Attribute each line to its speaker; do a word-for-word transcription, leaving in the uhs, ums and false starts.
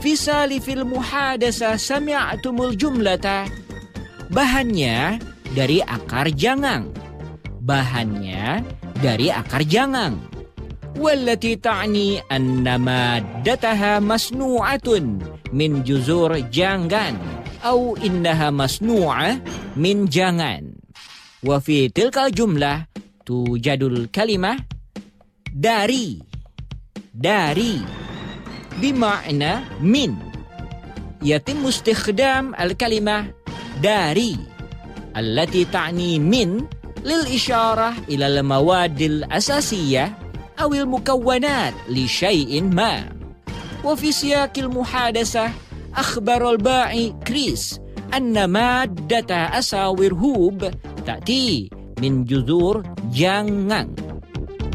Speaker 1: Fi salifil muhadasa sami'tumul jumlata. Bahannya dari akar jangang. Bahannya dari akar jangang. Wallati ta'ni anna maddataha masnu'atun min juzur janggan au innaha masnu'ah min jangan. Wa fi tilkal jumlah tujadul kalimah dari. Dari bima'na min. Yatim istikhdam al-kalimah dari allati ta'ni min lil isyarah ila al-mawadil asasiyah awil mukawwanat li syai'in ma. Wa fi siyaqil muhadasah akhbarul ba'i Chris anna maddata asawir hub ta'ti min juzur jangang.